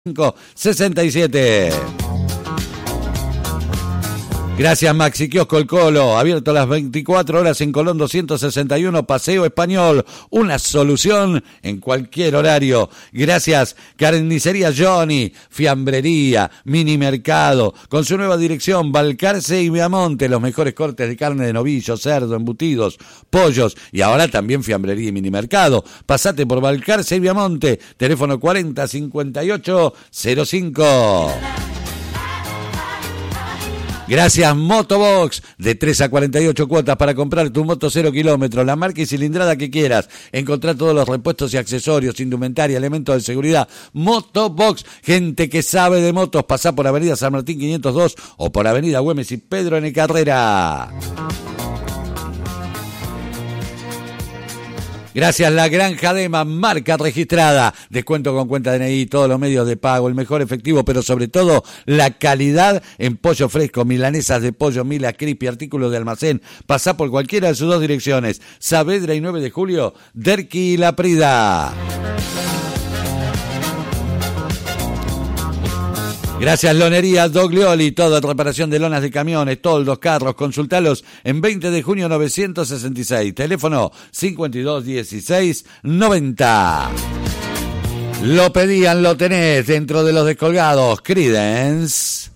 67. Gracias Maxi Kiosco El Colo, abierto las 24 horas en Colón 261, Paseo Español, una solución en cualquier horario. Gracias Carnicería Johnny, Fiambrería, Mini Mercado, con su nueva dirección Balcarce y Viamonte, los mejores cortes de carne de novillo, cerdo, embutidos, pollos y ahora también Fiambrería y Mini Mercado. Pasate por Balcarce y Viamonte, teléfono 40 58 05. Gracias Motobox, de 3 a 48 cuotas para comprar tu moto 0 kilómetros, la marca y cilindrada que quieras. Encontrar todos los repuestos y accesorios, indumentaria, elementos de seguridad. Motobox, gente que sabe de motos. Pasá por Avenida San Martín 502 o por Avenida Güemes y Pedro N. Carrera. Gracias La Granja Dema, marca registrada, descuento con cuenta DNI, todos los medios de pago, el mejor efectivo, pero sobre todo la calidad en pollo fresco, milanesas de pollo, Mila, crispy, artículos de almacén. Pasá por cualquiera de sus dos direcciones, Saavedra y 9 de Julio, Derqui y La Prida. Gracias Lonería Doglioli, toda reparación de lonas de camiones, toldos, carros, consultalos en 20 de junio 966, teléfono 521690. Lo pedían, lo tenés dentro de los descolgados, Creedence.